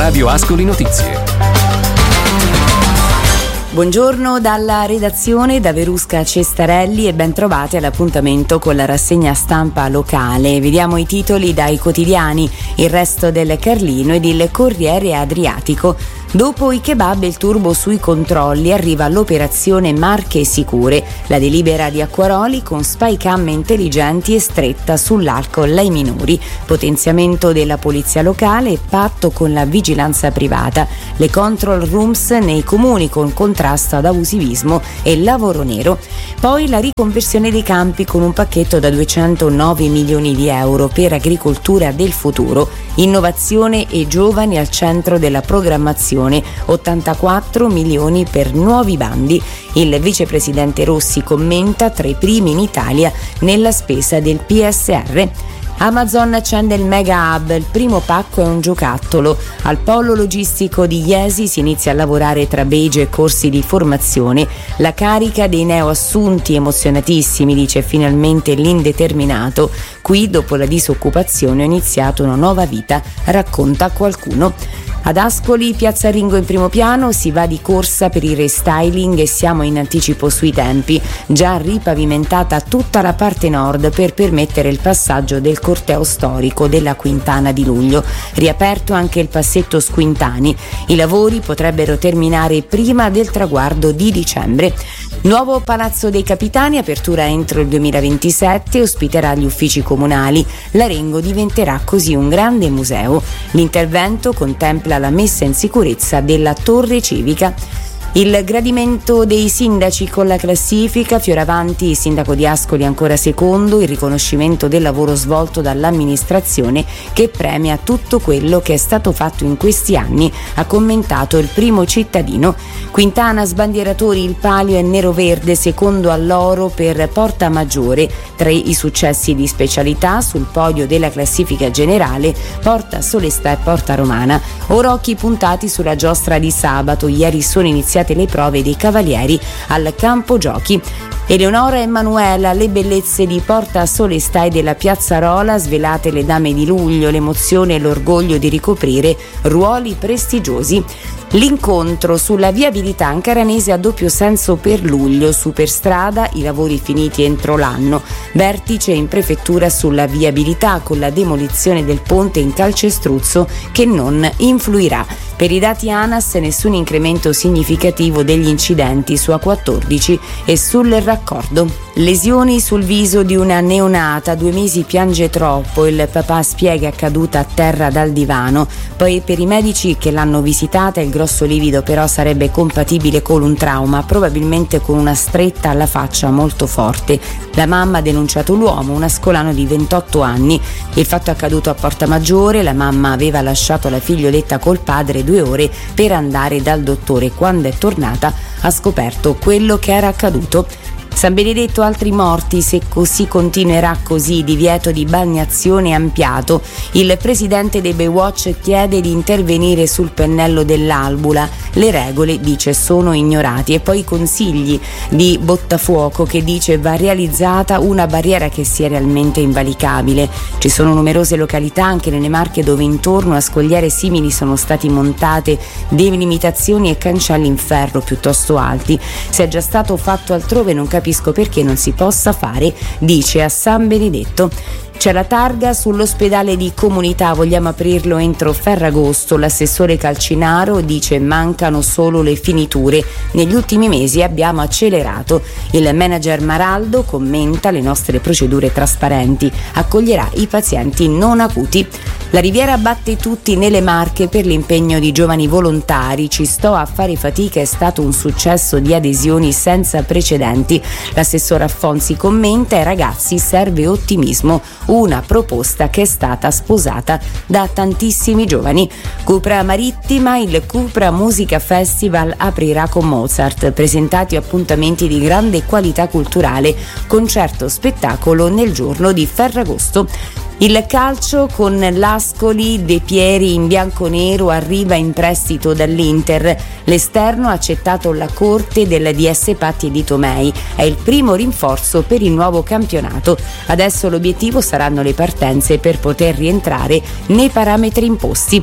Radio Ascoli Notizie. Buongiorno dalla redazione da Verusca Cestarelli e ben trovati all'appuntamento con la rassegna stampa locale. Vediamo i titoli dai quotidiani Il Resto del Carlino ed il Corriere Adriatico. Dopo i kebab e il turbo sui controlli arriva l'operazione Marche Sicure, la delibera di Acquaroli con spy cam intelligenti e stretta sull'alcol ai minori, potenziamento della polizia locale e patto con la vigilanza privata, le control rooms nei comuni con contrasto ad abusivismo e lavoro nero. Poi la riconversione dei campi con un pacchetto da 209 milioni di euro per agricoltura del futuro, innovazione e giovani al centro della programmazione, 84 milioni per nuovi bandi. Il vicepresidente Rossi commenta tra i primi in Italia nella spesa del PSR. Amazon accende il mega hub, il primo pacco è un giocattolo. Al polo logistico di Iesi si inizia a lavorare tra badge e corsi di formazione. La carica dei neoassunti emozionatissimi, dice finalmente l'indeterminato. Qui dopo la disoccupazione ho iniziato una nuova vita, racconta qualcuno. Ad Ascoli, Piazza Ringo in primo piano, si va di corsa per il restyling e siamo in anticipo sui tempi. Già ripavimentata tutta la parte nord per permettere il passaggio del corteo storico della Quintana di Luglio. Riaperto anche il passetto Squintani. I lavori potrebbero terminare prima del traguardo di dicembre. Nuovo Palazzo dei Capitani, apertura entro il 2027, ospiterà gli uffici comunali. L'Arengo diventerà così un grande museo. L'intervento contempla la messa in sicurezza della torre civica. Il gradimento dei sindaci con la classifica, Fioravanti, sindaco di Ascoli ancora secondo, il riconoscimento del lavoro svolto dall'amministrazione che premia tutto quello che è stato fatto in questi anni, ha commentato il primo cittadino. Quintana sbandieratori, il palio è nero-verde, secondo all'oro per Porta Maggiore. Tra i successi di specialità sul podio della classifica generale, Porta Solestà e Porta Romana. Ora occhi puntati sulla giostra di sabato, ieri sono iniziate le prove dei cavalieri al campo giochi. Eleonora e Emanuela, le bellezze di Porta Solestà e della Piazzarola, svelate le dame di luglio, l'emozione e l'orgoglio di ricoprire ruoli prestigiosi. L'incontro sulla viabilità ancaranese a doppio senso per luglio, superstrada, i lavori finiti entro l'anno, vertice in prefettura sulla viabilità con la demolizione del ponte in Calcestruzzo che non influirà. Per i dati ANAS nessun incremento significativo degli incidenti su A14 e sul raccordo. Lesioni sul viso di una neonata, 2 mesi piange troppo, il papà spiega è caduta a terra dal divano, poi per i medici che l'hanno visitata il grosso livido però sarebbe compatibile con un trauma, probabilmente con una stretta alla faccia molto forte. La mamma ha denunciato l'uomo, un ascolano di 28 anni. Il fatto è accaduto a Porta Maggiore, la mamma aveva lasciato la figlioletta col padre 2 ore per andare dal dottore. Quando è tornata ha scoperto quello che era accaduto. San Benedetto, altri morti, se così continuerà così, divieto di balneazione ampliato. Il presidente dei Baywatch chiede di intervenire sul pennello dell'Albula. Le regole, dice, sono ignorati. E poi consigli di Bottafuoco che dice va realizzata una barriera che sia realmente invalicabile. Ci sono numerose località anche nelle Marche dove intorno a scogliere simili sono stati montate delimitazioni e cancelli in ferro piuttosto alti. Se è già stato fatto altrove non capisco perché non si possa fare, dice a San Benedetto. C'è la targa sull'ospedale di comunità, vogliamo aprirlo entro Ferragosto. L'assessore Calcinaro dice mancano solo le finiture. Negli ultimi mesi abbiamo accelerato. Il manager Maraldo commenta le nostre procedure trasparenti. Accoglierà i pazienti non acuti. La Riviera batte tutti nelle Marche per l'impegno di giovani volontari. Ci sto a fare fatica, è stato un successo di adesioni senza precedenti. L'assessore Affonsi commenta ai ragazzi serve ottimismo. Una proposta che è stata sposata da tantissimi giovani. Cupra Marittima, il Cupra Musica Festival aprirà con Mozart, presentati appuntamenti di grande qualità culturale, concerto spettacolo nel giorno di Ferragosto. Il calcio con l'Ascoli, De Pieri in bianconero arriva in prestito dall'Inter. L'esterno ha accettato la corte del DS Patti e di Tomei. È il primo rinforzo per il nuovo campionato. Adesso l'obiettivo saranno le partenze per poter rientrare nei parametri imposti.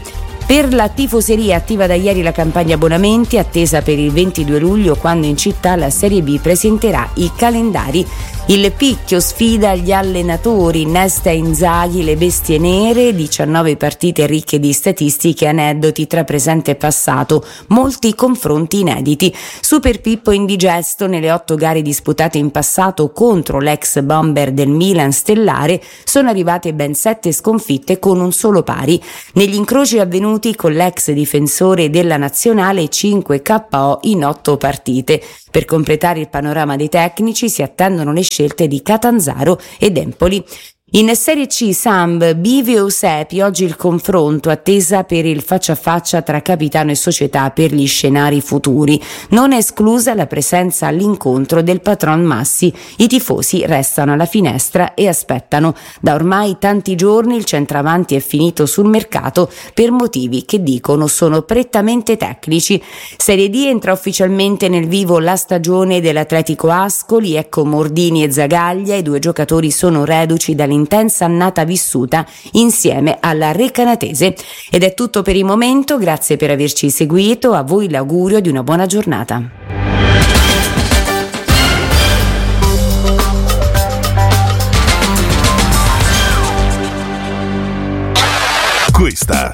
Per la tifoseria attiva da ieri la campagna abbonamenti, attesa per il 22 luglio quando in città la Serie B presenterà i calendari. Il picchio sfida gli allenatori, Nesta e Inzaghi, le bestie nere, 19 partite ricche di statistiche e aneddoti tra presente e passato, molti confronti inediti. Super Pippo indigesto nelle 8 gare disputate in passato contro l'ex bomber del Milan stellare sono arrivate ben 7 sconfitte con un solo pari. Negli incroci avvenuti con l'ex difensore della nazionale 5 KO in 8 partite. Per completare il panorama dei tecnici si attendono le scelte di Catanzaro ed Empoli. In Serie C Samb, Bivio Eusepi, oggi il confronto, attesa per il faccia a faccia tra capitano e società per gli scenari futuri. Non è esclusa la presenza all'incontro del patron Massi. I tifosi restano alla finestra e aspettano. Da ormai tanti giorni il centravanti è finito sul mercato per motivi che dicono sono prettamente tecnici. Serie D entra ufficialmente nel vivo la stagione dell'Atletico Ascoli, ecco Mordini e Zagaglia, i 2 giocatori sono reduci dall'intensa annata vissuta insieme alla Recanatese. Ed è tutto per il momento, grazie per averci seguito, a voi l'augurio di una buona giornata. Questa